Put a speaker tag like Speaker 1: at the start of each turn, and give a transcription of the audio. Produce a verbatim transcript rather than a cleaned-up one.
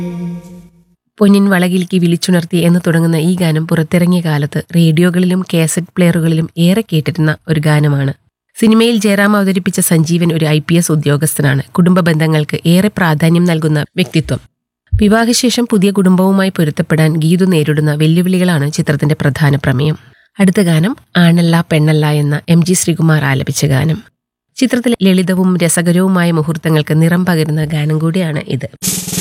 Speaker 1: പൊന്നിൻ വളകിലേക്ക് വിളിച്ചുണർത്തി എന്ന് തുടങ്ങുന്ന ഈ ഗാനം പുറത്തിറങ്ങിയ കാലത്ത് റേഡിയോകളിലും കാസറ്റ് പ്ലെയറുകളിലും ഏറെ കേട്ടിരുന്ന ഒരു ഗാനമാണ്. സിനിമയിൽ ജയറാം അവതരിപ്പിച്ച സഞ്ജീവൻ ഒരു ഐ പി എസ് ഉദ്യോഗസ്ഥനാണ്. കുടുംബ ബന്ധങ്ങൾക്ക് ഏറെ പ്രാധാന്യം നൽകുന്ന വ്യക്തിത്വം. വിവാഹശേഷം പുതിയ കുടുംബവുമായി പൊരുത്തപ്പെടാൻ ഗീതു നേരിടുന്ന വെല്ലുവിളികളാണ് ചിത്രത്തിന്റെ പ്രധാന പ്രമേയം. അടുത്ത ഗാനം ആണല്ല പെണ്ണല്ല എന്ന എം ജി ശ്രീകുമാർ ആലപിച്ച ഗാനം. ചിത്രത്തിലെ ലളിതവും രസകരവുമായ മുഹൂർത്തങ്ങൾക്ക് നിറം പകരുന്ന ഗാനം കൂടിയാണ് ഇത്.